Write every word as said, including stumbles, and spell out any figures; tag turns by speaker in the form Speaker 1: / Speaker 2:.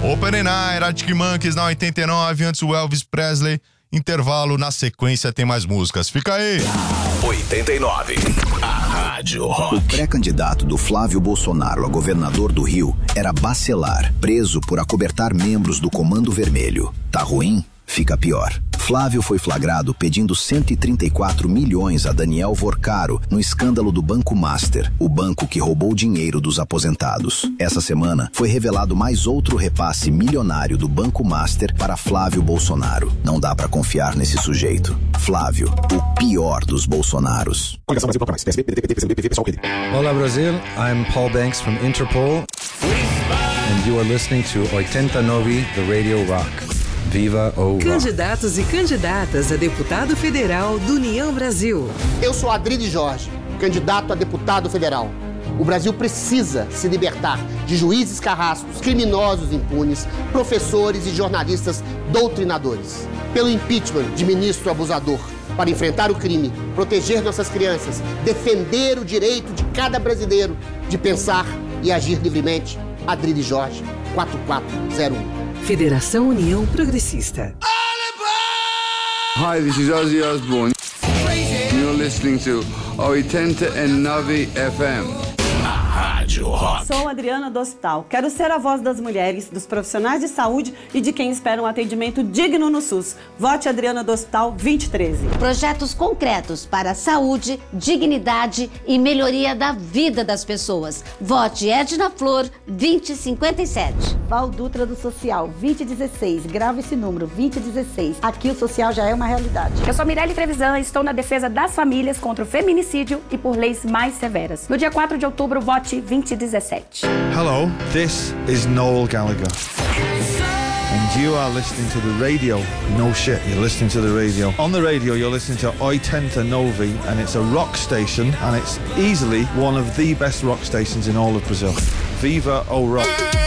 Speaker 1: Open and Night, Arctic Monkeys na oitenta e nove, antes o Elvis Presley. Intervalo, na sequência tem mais músicas. Fica aí.
Speaker 2: oitenta e nove, a Rádio Rock.
Speaker 3: O pré-candidato do Flávio Bolsonaro a governador do Rio era Bacelar, preso por acobertar membros do Comando Vermelho. Tá ruim? Fica pior. Flávio foi flagrado pedindo cento e trinta e quatro milhões a Daniel Vorcaro no escândalo do Banco Master, o banco que roubou dinheiro dos aposentados. Essa semana foi revelado mais outro repasse milionário do Banco Master para Flávio Bolsonaro. Não dá pra confiar nesse sujeito. Flávio, o pior dos Bolsonaros.
Speaker 4: Olá Brasil, I'm Paul Banks from Interpol and you are listening to oitenta e nove The Radio Rock. Viva o rock.
Speaker 5: Candidatos e candidatas a deputado federal do União Brasil.
Speaker 6: Eu sou Adride Jorge, candidato a deputado federal. O Brasil precisa se libertar de juízes carrascos, criminosos impunes, professores e jornalistas doutrinadores. Pelo impeachment de ministro abusador, para enfrentar o crime, proteger nossas crianças, defender o direito de cada brasileiro de pensar e agir livremente. Adride Jorge, quatro quatro zero um.
Speaker 5: Federação União Progressista.
Speaker 7: Hi, this is Ozzy Osbourne. You're listening to oitenta e nove F M.
Speaker 2: Rádio Rock.
Speaker 8: Sou Adriana do Hospital. Quero ser a voz das mulheres, dos profissionais de saúde e de quem espera um atendimento digno no SUS. Vote Adriana do Hospital vinte e treze.
Speaker 9: Projetos concretos para saúde, dignidade e melhoria da vida das pessoas. Vote Edna Flor vinte e cinquenta e sete.
Speaker 10: Val Dutra do Social vinte e dezesseis. Grava esse número, vinte e dezesseis. Aqui o social já é uma realidade.
Speaker 11: Eu sou Mirelle Trevisan e estou na defesa das famílias contra o feminicídio e por leis mais severas. No dia quatro de outubro, vote vinte e dezessete.
Speaker 12: Hello, this is Noel Gallagher. And you are listening to the radio. No shit, you're listening to the radio. On the radio, you're listening to oitenta e nove, and it's a rock station, and it's easily one of the best rock stations in all of Brazil. Viva o rock.